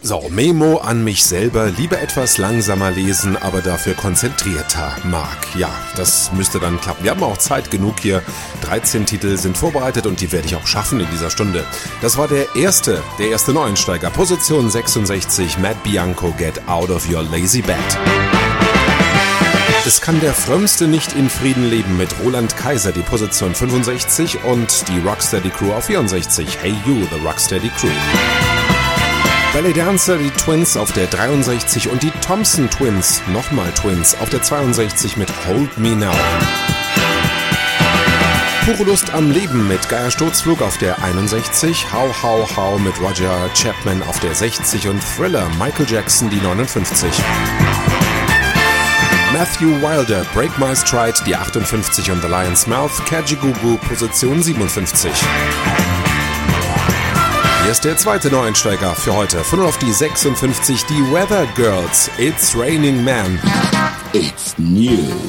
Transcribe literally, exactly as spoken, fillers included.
So, Memo an mich selber, lieber etwas langsamer lesen, aber dafür konzentrierter. Marc, ja, das müsste dann klappen. Wir haben auch Zeit genug hier. dreizehn Titel sind vorbereitet und die werde ich auch schaffen in dieser Stunde. Das war der erste, der erste Neueinsteiger. Position sechsundsechzig, Matt Bianco, Get Out of Your Lazy Bed. Es kann der Frömmste nicht in Frieden leben mit Roland Kaiser, die Position fünfundsechzig, und die Rocksteady Crew auf vierundsechzig. Hey You, the Rocksteady Crew. Ballet Dancer, die Twins auf der dreiundsechzig und die Thompson Twins, nochmal Twins, auf der zweiundsechzig mit Hold Me Now. Pure Lust am Leben mit Geier Sturzflug auf der einundsechzig, How How How mit Roger Chapman auf der sechzig und Thriller Michael Jackson die neunundfünfzig. Matthew Wilder, Break My Stride, die achtundfünfzig und The Lion's Mouth, Kajagoogoo, Position siebenundfünfzig. Hier ist der zweite Neueinsteiger für heute. Von auf die sechsundfünfzig, die Weather Girls, It's Raining Man. It's new.